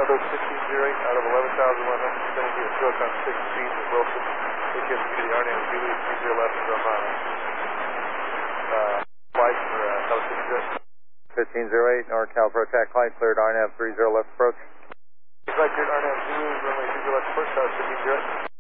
Echo 1608 out of 11,170 feet of Silicon 6 feet with Wilson. ATS Community RNAV Zulu 30 left is on mile. Flight for South 1508, NorCal ProTac Clyde, cleared RNAV 30 left approach. Flight cleared RNAV Zulu, runway 30 left approach, South 1508.